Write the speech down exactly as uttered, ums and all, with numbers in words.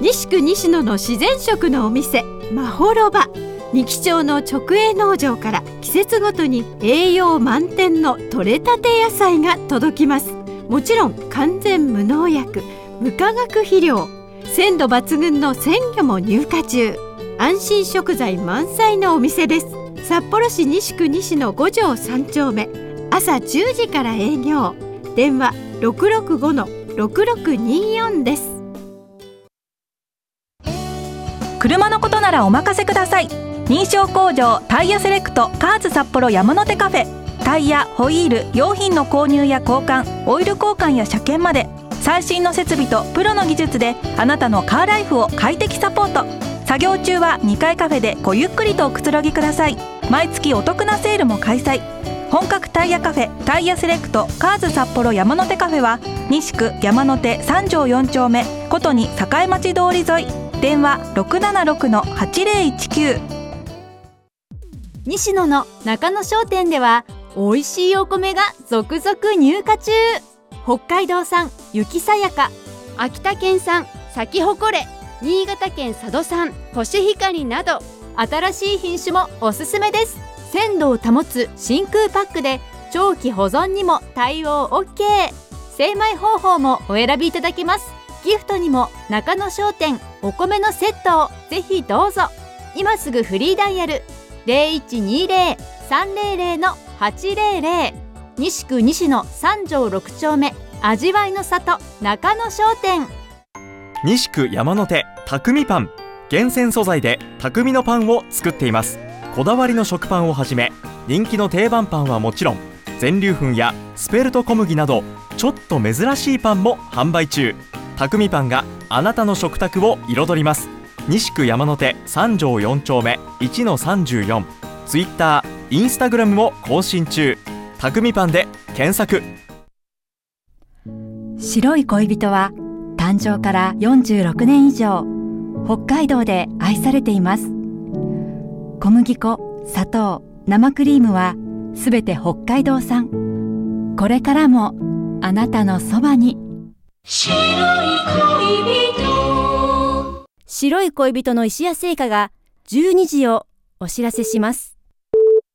西区西野の自然食のお店まほろば。二木町の直営農場から季節ごとに栄養満点の採れたて野菜が届きます。もちろん完全無農薬無化学肥料、鮮度抜群の鮮魚も入荷中。安心食材満載のお店です。札幌市西区西野ご条さん丁目、朝じゅうじから営業。電話 ろくろくごのろくろくによん です。 車のことならお任せください。認証工場タイヤセレクトカーズ札幌山の手カフェ。タイヤ、ホイール、用品の購入や交換、オイル交換や車検まで、最新の設備とプロの技術であなたのカーライフを快適サポート。作業中はにかいカフェでごゆっくりとおくつろぎください。毎月お得なセールも開催。本格タイヤカフェタイヤセレクトカーズ札幌山の手カフェは西区山の手さん条よん丁目ことに栄町通り沿い。電話 ろくななろくのはちぜろいちきゅう。 西野の中野商店では美味しいお米が続々入荷中。北海道産雪さやか、秋田県産咲き誇れ、新潟県佐渡産コシヒカリなど新しい品種もおすすめです。鮮度を保つ真空パックで長期保存にも対応 オーケー。 精米方法もお選びいただけます。ギフトにも中野商店お米のセットをぜひどうぞ。今すぐフリーダイヤル ゼロいちにゼロ さんゼロゼロのはちゼロゼロ。 西区西野さん条ろく丁目、味わいの里中野商店。 西区山の手匠パン。厳選素材で匠のパンを作っています。こだわりの食パンをはじめ人気の定番パンはもちろん、全粒粉やスペルト小麦などちょっと珍しいパンも販売中。匠パンがあなたの食卓を彩ります。西区山の手さん条よん丁目いちのさんじゅうよん。ツイッター、インスタグラムも更新中。匠パンで検索。 白い恋人は誕生からよんじゅうろくねん以上北海道で愛されています。小麦粉、砂糖、生クリームはすべて北海道産。これからもあなたのそばに。 白い恋人。 白い恋人の石屋製菓がじゅうにじをお知らせします。